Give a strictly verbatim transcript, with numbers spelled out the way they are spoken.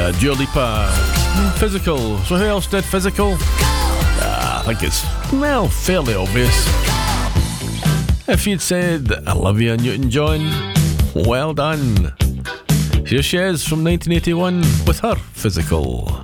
uh, Dua Lipa, Physical. So who else did Physical? Uh, I think it's, well, fairly obvious. If you'd said Olivia Newton-John, well done. Here she is from nineteen eighty-one with her Physical.